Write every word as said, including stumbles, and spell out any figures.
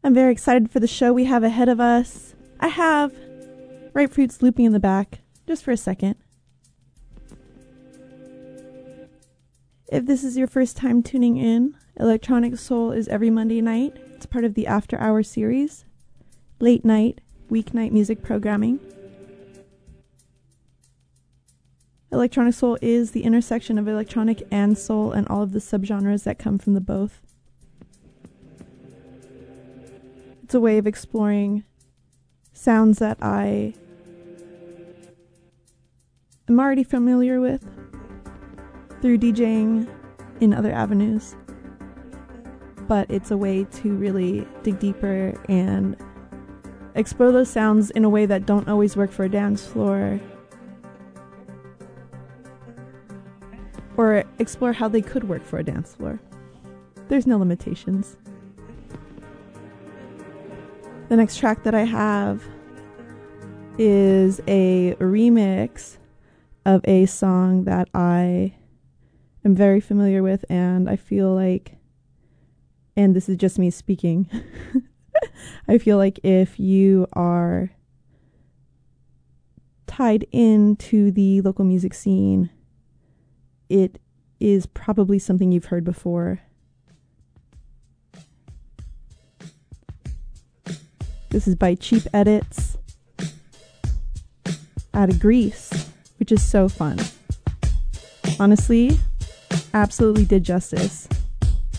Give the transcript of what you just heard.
I'm very excited for the show we have ahead of us. I have Ripe Fruits looping in the back, just for a second. If this is your first time tuning in, Electronic Soul is every Monday night. It's part of the After Hour series, late night, weeknight music programming. Electronic Soul is the intersection of electronic and soul and all of the subgenres that come from the both. It's a way of exploring sounds that I am already familiar with through DJing in other avenues. But it's a way to really dig deeper and explore those sounds in a way that don't always work for a dance floor, or explore how they could work for a dance floor. There's no limitations. The next track that I have is a remix of a song that I am very familiar with, and I feel like, and this is just me speaking, I feel like if you are tied into the local music scene, it is probably something you've heard before. This is by Cheap Edits out of Greece, which is so fun. Honestly, absolutely did justice.